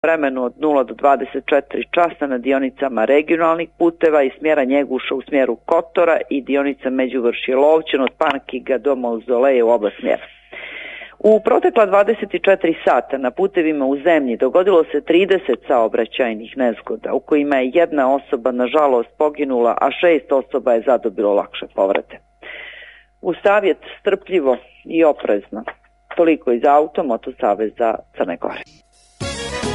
vremenu od 0 do 24 časa na dionicama regionalnih puteva i smjera Njeguša u smjeru Kotora i dionica Međuvršje-Lovćen od Pankiga do Mauzoleja u oba smjera. U protekla 24 sata na putevima u zemlji dogodilo se 30 saobraćajnih nezgoda u kojima je jedna osoba nažalost poginula, a 6 osoba je zadobilo lakše povrede. U savjet strpljivo i oprezno. Toliko iz Auto Moto Saveza Crne Gore.